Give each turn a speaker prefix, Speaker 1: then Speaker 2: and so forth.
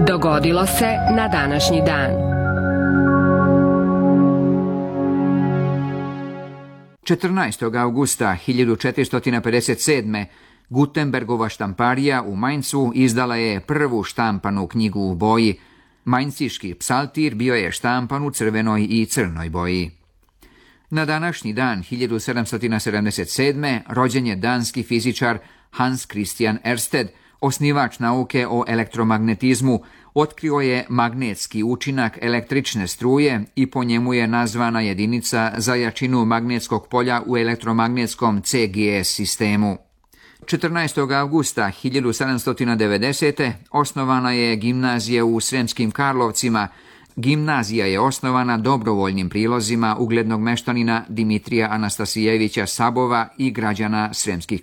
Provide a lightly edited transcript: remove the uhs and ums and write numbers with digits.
Speaker 1: Dogodilo se na današnji dan.
Speaker 2: 14. augusta 1457. Gutenbergova štamparija u Mainzu izdala je prvu štampanu knjigu u boji. Mainziški psaltir bio je štampan u crvenoj i crnoj boji. Na današnji dan 1777. rođen je danski fizičar Hans Christian Ørsted, osnivač nauke o elektromagnetizmu. Otkrio je magnetski učinak električne struje i po njemu je nazvana jedinica za jačinu magnetskog polja u elektromagnetskom CGS sistemu. 14. augusta 1790. osnovana je gimnazija u Sremskim Karlovcima. Gimnazija je osnovana dobrovoljnim prilozima uglednog meštanina Dimitrija Anastasijevića Sabova i građana Sremskih